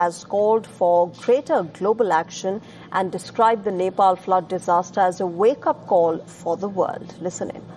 has called for greater global action and described the Nepal flood disaster as a wake-up call for the world. Listen in.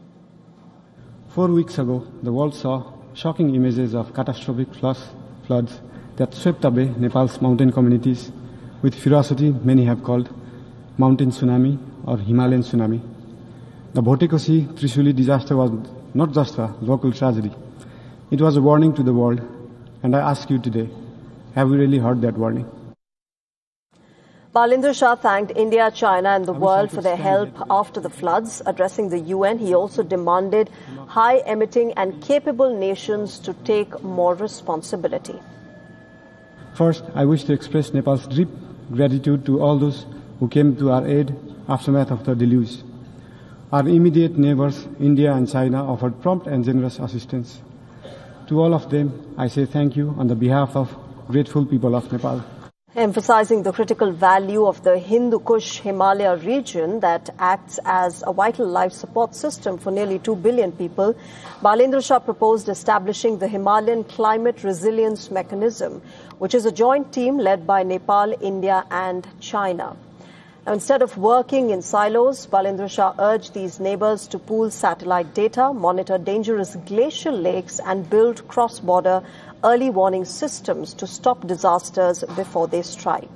4 weeks ago, the world saw shocking images of catastrophic floods that swept away Nepal's mountain communities. With ferocity, many have called mountain tsunami or Himalayan tsunami. The Bhotekoshi Trishuli disaster was not just a local tragedy. It was a warning to the world, and I ask you today, have we really heard that warning? Balendra Shah thanked India, China and the world for their help after the floods. Addressing the UN, he also demanded high-emitting and capable nations to take more responsibility. First, I wish to express Nepal's deep gratitude to all those who came to our aid aftermath of the deluge. Our immediate neighbors, India and China, offered prompt and generous assistance. To all of them, I say thank you on the behalf of grateful people of Nepal. Emphasizing the critical value of the Hindu Kush Himalaya region that acts as a vital life support system for nearly 2 billion people, Balendra Shah proposed establishing the Himalayan Climate Resilience Mechanism, which is a joint team led by Nepal, India and China. Now, instead of working in silos, Balendra Shah urged these neighbors to pool satellite data, monitor dangerous glacial lakes and build cross-border early warning systems to stop disasters before they strike.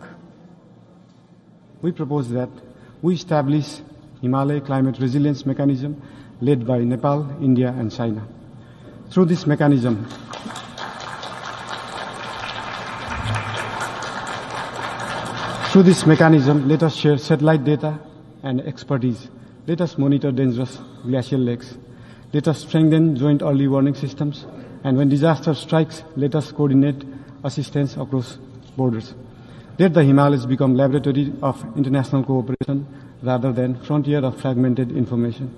We propose that we establish Himalaya Climate Resilience Mechanism led by Nepal, India and China. Through this mechanism, let us share satellite data and expertise. Let us monitor dangerous glacial lakes. Let us strengthen joint early warning systems. And when disaster strikes, let us coordinate assistance across borders. Let the Himalayas become laboratory of international cooperation rather than frontier of fragmented information.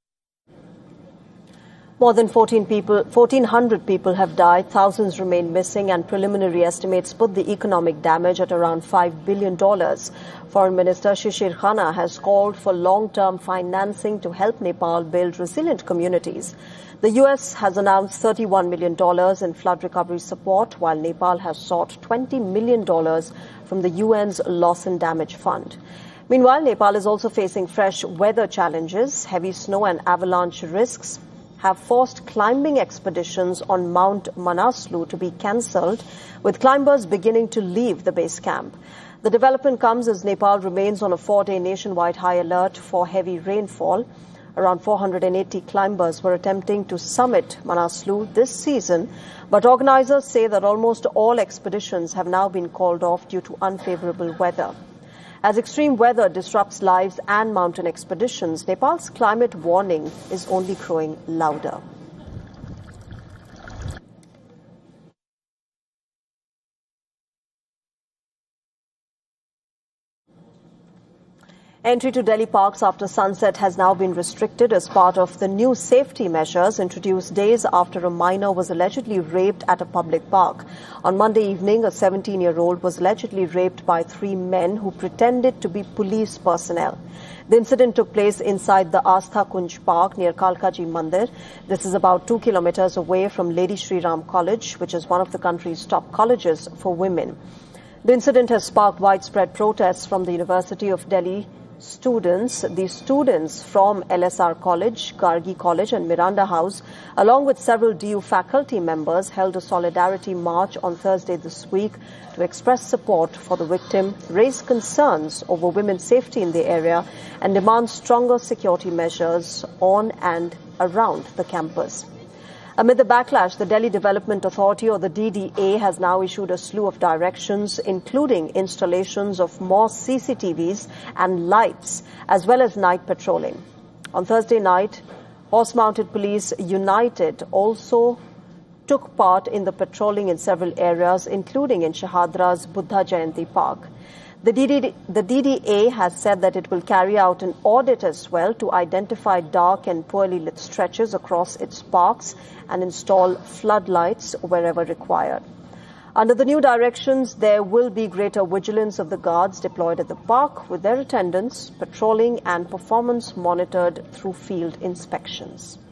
More than 1,400 people have died, thousands remain missing, and preliminary estimates put the economic damage at around $5 billion. Foreign Minister Shishir Khana has called for long-term financing to help Nepal build resilient communities. The U.S. has announced $31 million in flood recovery support, while Nepal has sought $20 million from the UN's Loss and Damage Fund. Meanwhile, Nepal is also facing fresh weather challenges. Heavy snow and avalanche risks have forced climbing expeditions on Mount Manaslu to be cancelled, with climbers beginning to leave the base camp. The development comes as Nepal remains on a 4-day nationwide high alert for heavy rainfall. Around 480 climbers were attempting to summit Manaslu this season, but organizers say that almost all expeditions have now been called off due to unfavorable weather. As extreme weather disrupts lives and mountain expeditions, Nepal's climate warning is only growing louder. Entry to Delhi parks after sunset has now been restricted as part of the new safety measures introduced days after a minor was allegedly raped at a public park. On Monday evening, a 17-year-old was allegedly raped by 3 men who pretended to be police personnel. The incident took place inside the Astha Kunj Park near Kalkaji Mandir. This is about 2 kilometers away from Lady Shri Ram College, which is one of the country's top colleges for women. The incident has sparked widespread protests from the University of Delhi students. The students from LSR College, Gargi College and Miranda House, along with several DU faculty members, held a solidarity march on Thursday this week to express support for the victim, raise concerns over women's safety in the area and demand stronger security measures on and around the campus. Amid the backlash, the Delhi Development Authority, or the DDA, has now issued a slew of directions, including installations of more CCTVs and lights, as well as night patrolling. On Thursday night, Horse-Mounted Police United also took part in the patrolling in several areas, including in Shahadra's Buddha Jayanti Park. The DDA has said that it will carry out an audit as well to identify dark and poorly lit stretches across its parks and install floodlights wherever required. Under the new directions, there will be greater vigilance of the guards deployed at the park, with their attendance, patrolling and performance monitored through field inspections.